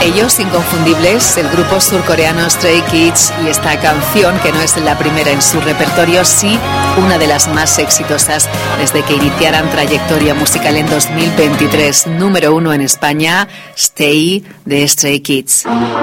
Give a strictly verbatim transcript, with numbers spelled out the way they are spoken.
ellos, inconfundibles, el grupo surcoreano Stray Kids, y esta canción, que no es la primera en su repertorio, sí una de las más exitosas desde que iniciaran trayectoria musical en dos mil veintitrés. Número uno en España, Stay de Stray Kids.